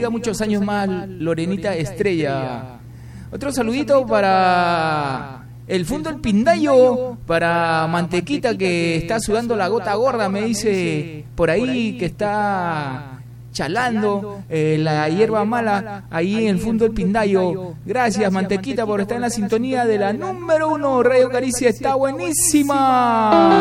bendiga muchos años más, Lorenita Estrella. Otro saludito para el Fundo El Pindayo, para Mantequita que está sudando la gota gorda, me dice por ahí que está chalando la hierba mala ahí en el Fundo El Pindayo. Gracias, Mantequita, por estar en la sintonía de la número 1. Radio Caricia está buenísima.